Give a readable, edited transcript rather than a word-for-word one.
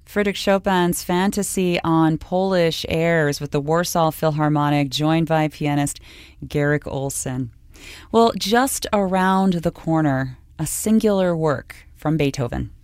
Frédéric Chopin's Fantasy on Polish airs with the Warsaw Philharmonic, joined by pianist Garrick Olson. Well, just around the corner, a singular work from Beethoven.